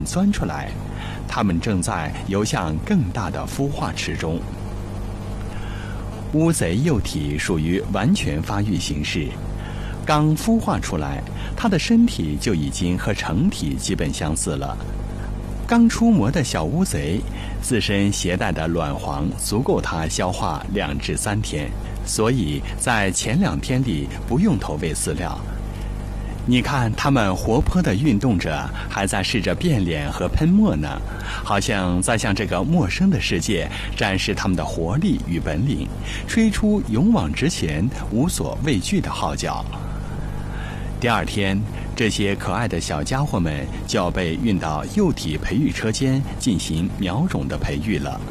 钻出来，它们正在游向更大的孵化池中。乌贼幼体属于完全发育形式，刚孵化出来，它的身体就已经和成体基本相似了。刚出模的小乌贼自身携带的卵黄足够它消化2至3天，所以在前2天里不用投喂饲料。你看，它们活泼地运动着，还在试着变脸和喷墨呢，好像在向这个陌生的世界展示它们的活力与本领，吹出勇往直前、无所畏惧的号角。第2天，这些可爱的小家伙们就要被运到幼体培育车间进行苗种的培育了。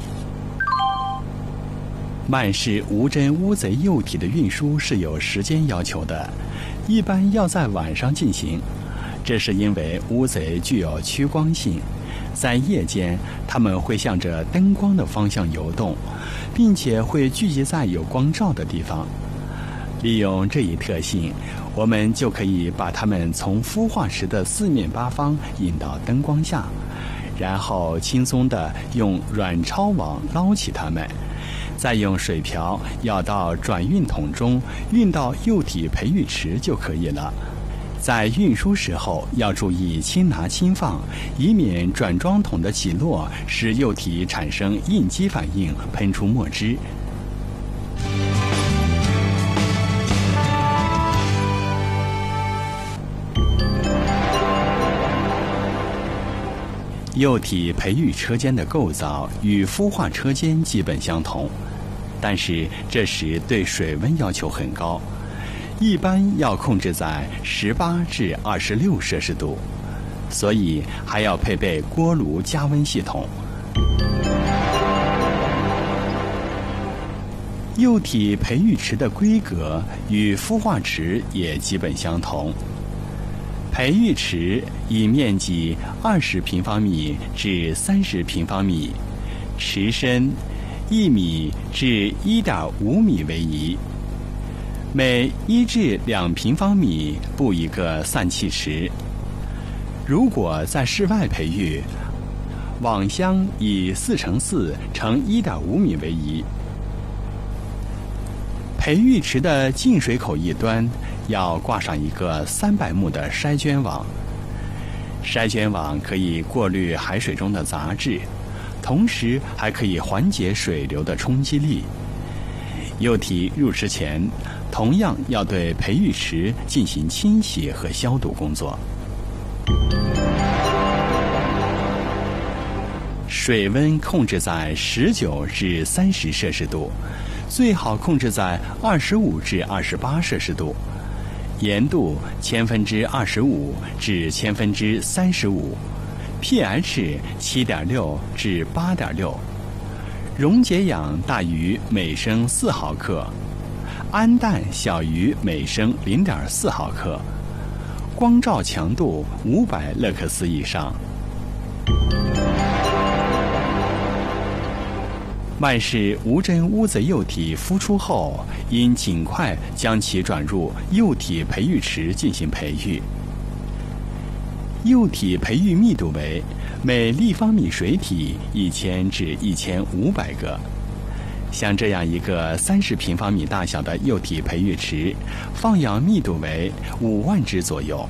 曼氏无针乌贼幼体的运输是有时间要求的，一般要在晚上进行，这是因为乌贼具有趋光性，在夜间它们会向着灯光的方向游动，并且会聚集在有光照的地方。利用这一特性，我们就可以把它们从孵化池的4面8方引到灯光下，然后轻松地用软抄网捞起它们，再用水瓢舀到转运桶中，运到幼体培育池就可以了。在运输时候要注意轻拿轻放，以免转装桶的起落使幼体产生应激反应，喷出墨汁。幼体培育车间的构造与孵化车间基本相同，但是这时对水温要求很高，一般要控制在18至26摄氏度，所以还要配备锅炉加温系统。幼体培育池的规格与孵化池也基本相同。培育池以面积20平方米至30平方米，池深1米至1.5米为宜。每1至2平方米布一个散气池。如果在室外培育，网箱以4×4乘1.5米为宜。培育池的进水口一端要挂上一个300目的筛捐网，筛捐网可以过滤海水中的杂质，同时还可以缓解水流的冲击力。幼体入池前，同样要对培育池进行清洗和消毒工作。水温控制在19至30摄氏度，最好控制在25至28摄氏度。盐度25%至35%， pH 7.6至8.6， 溶解氧大于每升4毫克，氨氮小于每升0.4毫克，光照强度500勒克斯以上。曼氏无针乌贼幼体孵出后，应尽快将其转入幼体培育池进行培育。幼体培育密度为每立方米水体1000至1500个。像这样一个30平方米大小的幼体培育池，放养密度为5万只左右。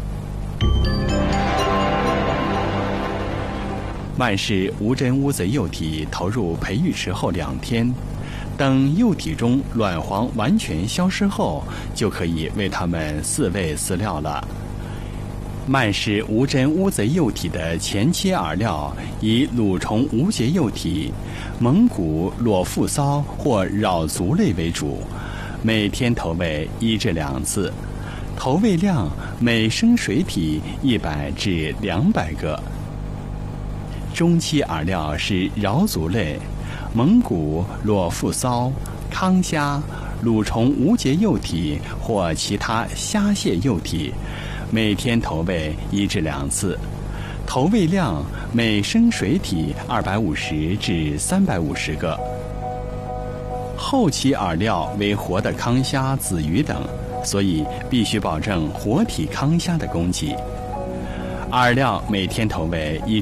曼氏无针乌贼幼体投入培育池后2天，等幼体中卵黄完全消失后，就可以为它们饲喂饲料了。曼氏无针乌贼幼体的前期饵料以蠕虫无节幼体、蒙古裸腹骚或扰足类为主，每天投喂1至2次，投喂量每升水体100至200个。中期饵料是螯足类、蒙古裸腹骚、康虾、蠕虫无节幼体或其他虾蟹幼体，每天投喂1至2次，投喂量每升水体250至350个。后期饵料为活的康虾、子鱼等，所以必须保证活体康虾的供给。饵料每天投喂1